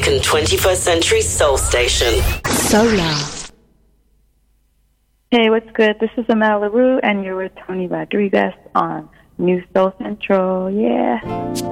American 21st Century Soul Station. Solar. Hey, what's good? This is Amel LaRue, and you're with Tony Rodriguez on New Soul Central. Yeah.